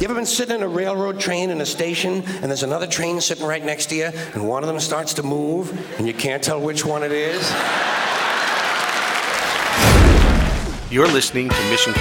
You ever been sitting in a railroad train in a station, and there's another train sitting right next to you, and one of them starts to move, and you can't tell which one it is? You're listening to Mission